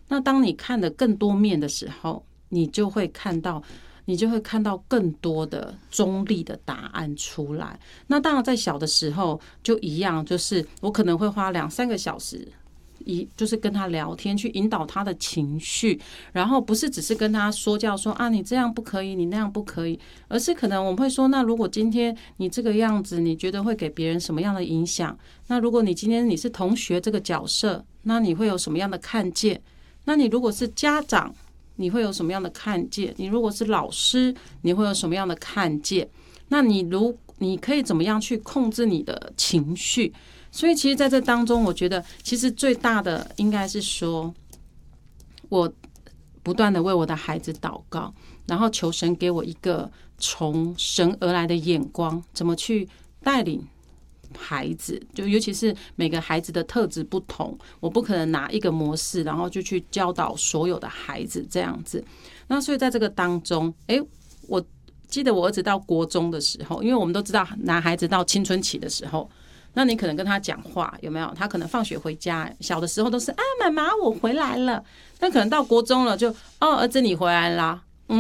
那当你看的更多面的时候，你就会看到更多的中立的答案出来。那当然在小的时候就一样，就是我可能会花2-3个小时就是跟他聊天，去引导他的情绪，然后不是只是跟他说教说啊你这样不可以，你那样不可以，而是可能我们会说，那如果今天你这个样子，你觉得会给别人什么样的影响？那如果你今天你是同学这个角色，那你会有什么样的看见？那你如果是家长，你会有什么样的看见？你如果是老师，你会有什么样的看见？那你可以怎么样去控制你的情绪？所以其实在这当中，我觉得其实最大的应该是说，我不断的为我的孩子祷告，然后求神给我一个从神而来的眼光，怎么去带领孩子，就尤其是每个孩子的特质不同，我不可能拿一个模式，然后就去教导所有的孩子这样子。那所以在这个当中，我记得我儿子到国中的时候，因为我们都知道男孩子到青春期的时候，那你可能跟他讲话有没有？他可能放学回家，小的时候都是啊，妈妈我回来了。但可能到国中了就，哦，儿子你回来啦，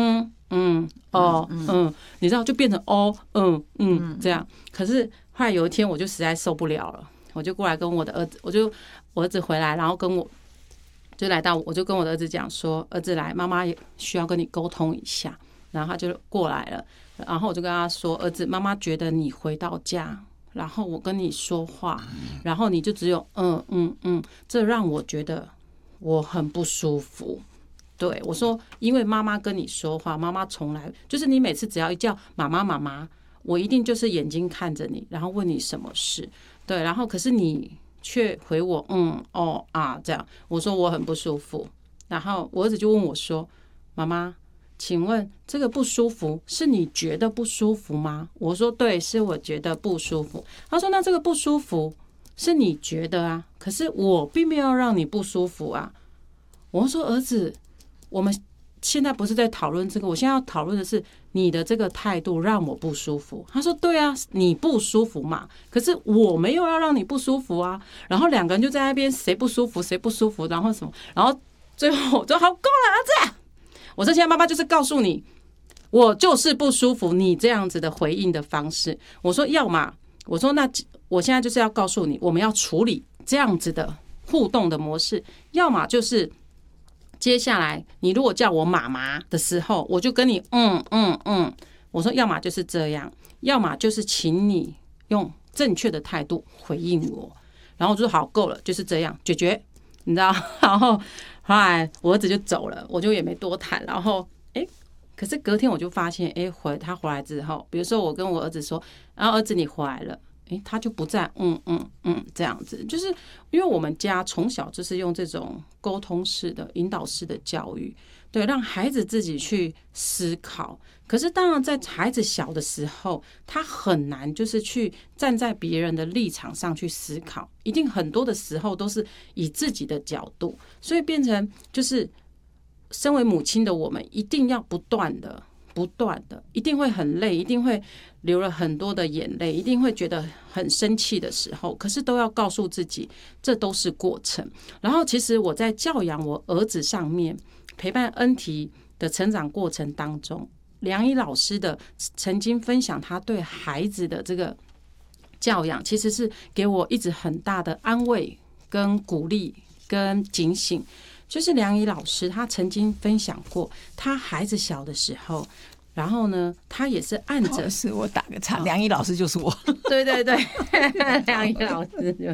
你知道就变成这样。可是后来有一天我就实在受不了了，我就过来跟我的儿子，我儿子回来，然后我就跟我的儿子讲说，儿子来，妈妈也需要跟你沟通一下。然后他就过来了，然后我就跟他说，儿子，妈妈觉得你回到家，然后我跟你说话，然后你就只有这让我觉得我很不舒服。对我说，因为妈妈跟你说话，妈妈从来就是你每次只要一叫妈妈妈妈，我一定就是眼睛看着你，然后问你什么事。对，然后可是你却回我这样，我说我很不舒服。然后我儿子就问我说，妈妈，请问这个不舒服是你觉得不舒服吗？我说对，是我觉得不舒服。他说那这个不舒服是你觉得啊，可是我并没有让你不舒服啊。我说儿子，我们现在不是在讨论这个，我现在要讨论的是你的这个态度让我不舒服。他说对啊，你不舒服嘛，可是我没有要让你不舒服啊。然后两个人就在那边谁不舒服谁不舒服，然后什么，然后最后我说好够了儿子，我说现在妈妈就是告诉你，我就是不舒服你这样子的回应的方式。我说要嘛，我说那我现在就是要告诉你，我们要处理这样子的互动的模式，要么就是接下来你如果叫我妈妈的时候，我就跟你我说要么就是这样，要么就是请你用正确的态度回应我。然后我就说好够了，就是这样解决，你知道。然后后来我儿子就走了，我就也没多谈。然后可是隔天我就发现，他回来之后，比如说我跟我儿子说，然后儿子你回来了，他就不再这样子，就是因为我们家从小就是用这种沟通式的、引导式的教育，对，让孩子自己去思考。可是当然，在孩子小的时候，他很难就是去站在别人的立场上去思考，一定很多的时候都是以自己的角度，所以变成就是身为母亲的我们，一定要不断的，一定会很累，一定会流了很多的眼泪，一定会觉得很生气的时候，可是都要告诉自己，这都是过程。然后，其实我在教养我儿子上面，陪伴恩提的成长过程当中，梁一老师的曾经分享他对孩子的这个教养，其实是给我一直很大的安慰、跟鼓励、跟警醒。就是梁一老师他曾经分享过，他孩子小的时候，然后呢，他也是按着， 是我打个岔，梁一老师就是我， 对对对，梁一老师就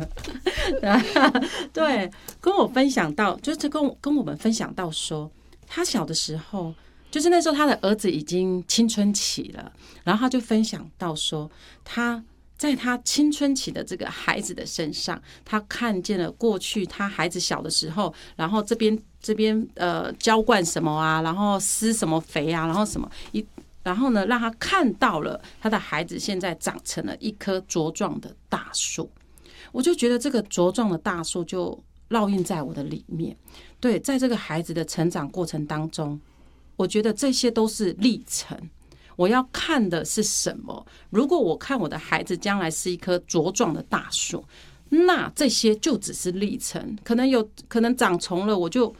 对，跟我分享到，就是跟我们分享到说，他小的时候，就是那时候他的儿子已经青春期了，然后他就分享到说，他在他青春期的这个孩子的身上，他看见了过去他孩子小的时候，然后这边浇灌什么啊，然后施什么肥啊，然后什么然后呢，让他看到了他的孩子现在长成了一棵茁壮的大树。我就觉得这个茁壮的大树就烙印在我的里面。对，在这个孩子的成长过程当中，我觉得这些都是历程。我要看的是什么？如果我看我的孩子将来是一棵茁壮的大树，那这些就只是历程。可能长虫了，我就